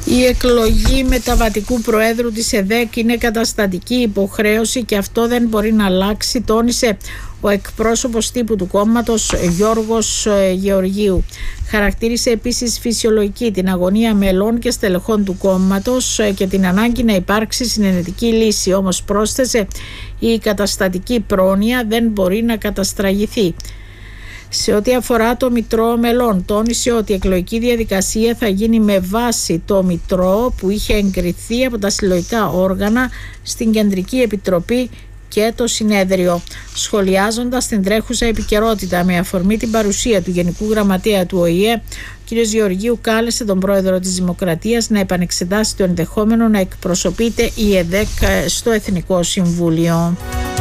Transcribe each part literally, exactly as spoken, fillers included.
Η εκλογή μεταβατικού προέδρου της ΕΔΕΚ είναι καταστατική υποχρέωση και αυτό δεν μπορεί να αλλάξει, τόνισε ο εκπρόσωπος τύπου του κόμματος Γιώργος Γεωργίου. Χαρακτήρισε επίσης φυσιολογική την αγωνία μελών και στελεχών του κόμματος και την ανάγκη να υπάρξει συνενετική λύση. Όμως πρόσθεσε, η καταστατική πρόνοια δεν μπορεί να καταστραγηθεί. Σε ό,τι αφορά το Μητρό Μελών, τόνισε ότι η εκλογική διαδικασία θα γίνει με βάση το Μητρό που είχε εγκριθεί από τα συλλογικά όργανα στην Κεντρική Επιτροπή και το Συνέδριο. Σχολιάζοντας την τρέχουσα επικαιρότητα με αφορμή την παρουσία του Γενικού Γραμματέα του Ο Η Ε, ο κ. Γεωργίου κάλεσε τον Πρόεδρο της Δημοκρατίας να επανεξετάσει το ενδεχόμενο να εκπροσωπείται η ΕΔΕΚ στο Εθνικό Συμβούλιο.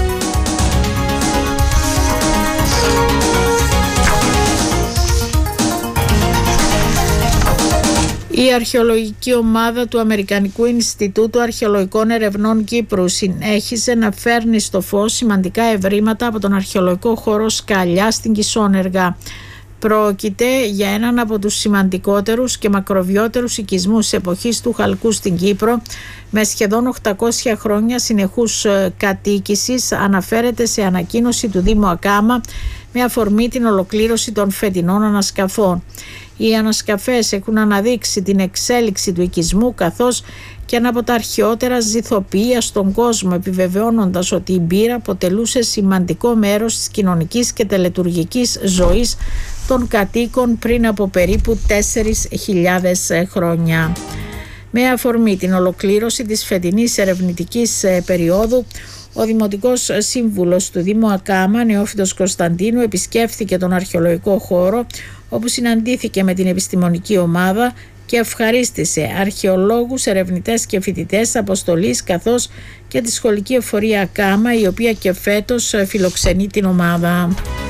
Η αρχαιολογική ομάδα του Αμερικανικού Ινστιτούτου Αρχαιολογικών Ερευνών Κύπρου συνέχισε να φέρνει στο φως σημαντικά ευρήματα από τον αρχαιολογικό χώρο Σκαλιά στην Κισόνεργα. Πρόκειται για έναν από τους σημαντικότερους και μακροβιότερους οικισμούς εποχής του Χαλκού στην Κύπρο, με σχεδόν οκτακόσια χρόνια συνεχούς κατοίκησης, αναφέρεται σε ανακοίνωση του Δήμου Ακάμα με αφορμή την ολοκλήρωση των φετινών ανασκαφών. Οι ανασκαφές έχουν αναδείξει την εξέλιξη του οικισμού καθώς και ένα από τα αρχαιότερα ζυθοποιεία στον κόσμο, επιβεβαιώνοντας ότι η μπύρα αποτελούσε σημαντικό μέρος της κοινωνικής και τελετουργικής ζωής των κατοίκων πριν από περίπου τέσσερις χιλιάδες χρόνια. Με αφορμή την ολοκλήρωση της φετινής ερευνητικής περίοδου, ο Δημοτικός Σύμβουλος του Δήμου Ακάμα, Νεόφυτος Κωνσταντίνου, επισκέφθηκε τον αρχαιολογικό χώρο, όπου συναντήθηκε με την επιστημονική ομάδα και ευχαρίστησε αρχαιολόγους, ερευνητές και φοιτητές αποστολής, καθώς και τη σχολική εφορία Ακάμα, η οποία και φέτος φιλοξενεί την ομάδα.